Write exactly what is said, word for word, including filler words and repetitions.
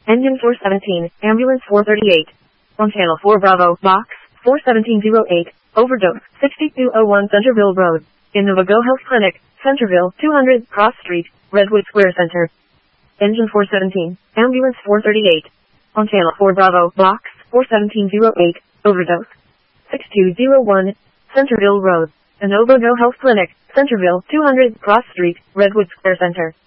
Engine four seventeen, Ambulance four thirty-eight. On Channel four Bravo, Box, four seventeen oh eight, Overdose, sixty-two oh one Centerville Road. In Novago Health Clinic, Centerville, two hundred, Cross Street, Redwood Square Center. Engine four seventeen, Ambulance four thirty-eight. On Channel four Bravo, Box, four seventeen oh eight, Overdose, sixty-two oh one, Centerville Road. In Novago Health Clinic, Centerville, two hundred, Cross Street, Redwood Square Center.